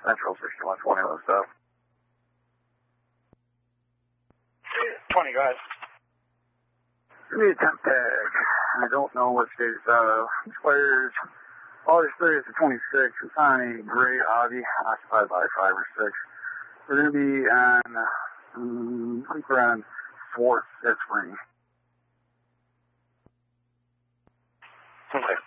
Central 6120 on the stuff. 20, go ahead. Give me a temp tag. I don't know what state it's out of. Expires August 30th to 26th. It's on a gray Audi occupied by 5 or 6. We're going to be on, I think we're on 4th, 5th ring. Okay.